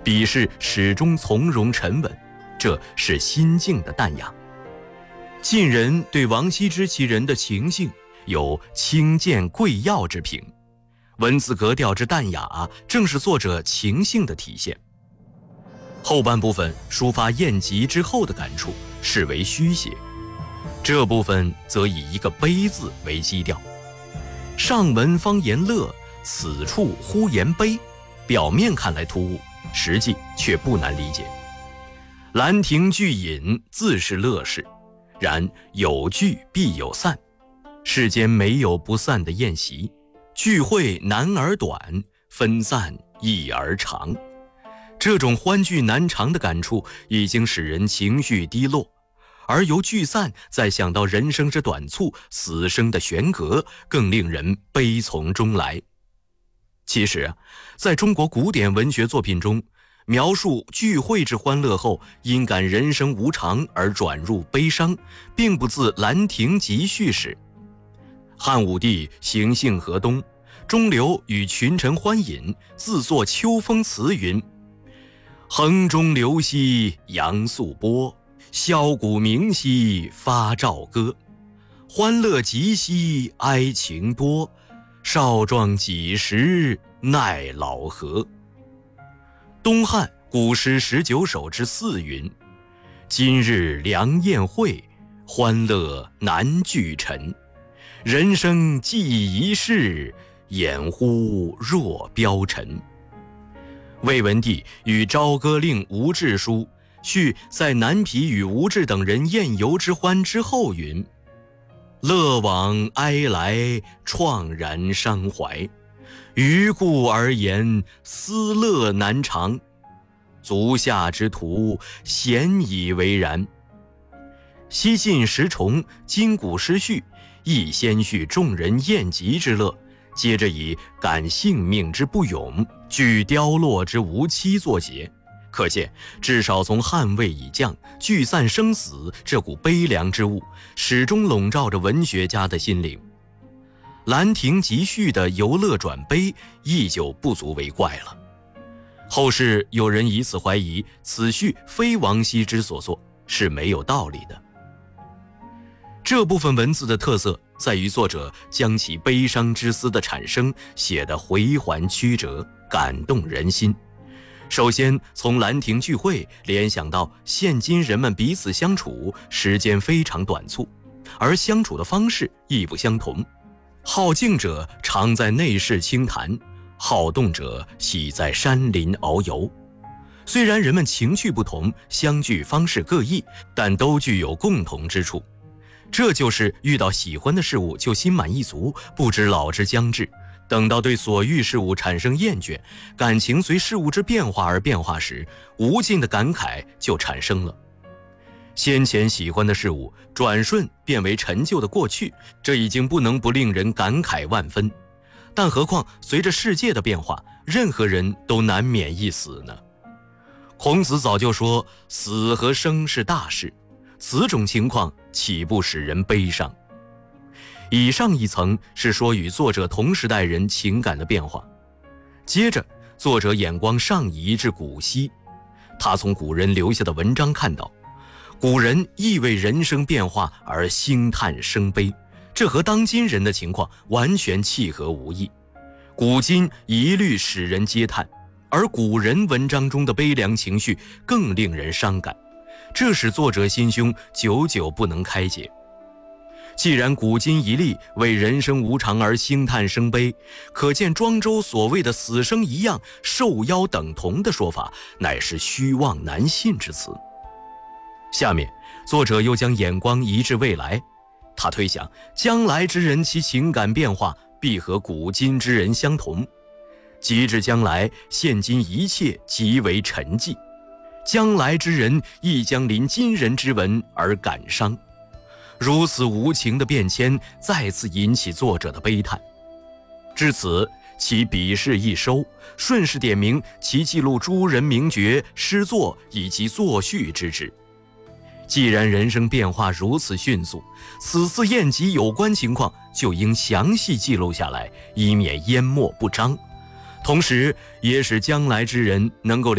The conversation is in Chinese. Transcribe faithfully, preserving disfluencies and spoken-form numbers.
笔势始终从容沉稳，这是心境的淡雅。晋人对王羲之其人的情性有清贱贵要之评，文字格调之淡雅，正是作者情性的体现。后半部分抒发晏疾之后的感触，视为虚写，这部分则以一个悲字为基调。上文方言乐，此处忽言悲，表面看来突兀，实际却不难理解。兰亭聚饮自是乐事，然有聚必有散，世间没有不散的宴席，聚会难而短，分散易而长。这种欢聚难长的感触已经使人情绪低落，而由聚散再想到人生之短促，死生的悬隔，更令人悲从中来。其实啊，在中国古典文学作品中，描述聚会之欢乐后，因感人生无常而转入悲伤，并不自《兰亭集序》始。汉武帝行幸河东，中流与群臣欢饮，自作秋风词云：衡中流兮扬素波，箫鼓鸣兮发棹歌。欢乐极兮哀情多，少壮几时奈老何。东汉古诗十九首之四云：今日良宴会，欢乐难俱陈。人生寄一世，掩乎若标尘。魏文帝与朝歌令吴志书叙在南皮与吴志等人宴游之欢之后云：乐往哀来，怆然伤怀。于故而言，思乐难长。足下之徒，鲜以为然。西晋石崇《今古诗序》亦先叙众人宴集之乐，接着以感性命之不永，具凋落之无期作结。可见至少从汉魏以降，聚散生死这股悲凉之物始终笼罩着文学家的心灵。兰亭集序的由乐转悲亦就不足为怪了。后世有人以此怀疑此序非王羲之所作，是没有道理的。这部分文字的特色在于作者将其悲伤之思的产生写得回环曲折，感动人心。首先从兰亭聚会联想到现今人们彼此相处时间非常短促，而相处的方式亦不相同。好静者常在内室清谈，好动者喜在山林遨游。虽然人们情趣不同，相聚方式各异，但都具有共同之处。这就是遇到喜欢的事物就心满意足，不知老之将至。等到对所遇事物产生厌倦，感情随事物之变化而变化时，无尽的感慨就产生了。先前喜欢的事物转瞬变为陈旧的过去，这已经不能不令人感慨万分。但何况随着世界的变化，任何人都难免一死呢？孔子早就说死和生是大事，此种情况岂不使人悲伤？以上一层是说与作者同时代人情感的变化，接着作者眼光上移至古稀，他从古人留下的文章看到，古人亦为人生变化而兴叹生悲，这和当今人的情况完全契合无异。古今一律使人嗟叹，而古人文章中的悲凉情绪更令人伤感，这使作者心胸久久不能开解。既然古今一例为人生无常而兴叹生悲，可见庄周所谓的死生一样，受邀等同的说法，乃是虚妄难信之词。下面作者又将眼光移至未来，他推想将来之人其情感变化必和古今之人相同，即至将来，现今一切极为沉寂，将来之人亦将临今人之文而感伤。如此无情的变迁再次引起作者的悲叹。至此，其笔势一收，顺势点明其记录诸人名角、诗作以及作序之旨。既然人生变化如此迅速，此次宴集有关情况就应详细记录下来，以免淹没不彰，同时也使将来之人能够